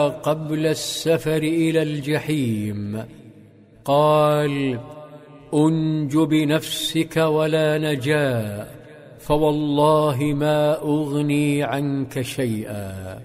قبل السفر إلى الجحيم قال: أنج بنفسك ولا نجاة، فوالله ما أغني عنك شيئا.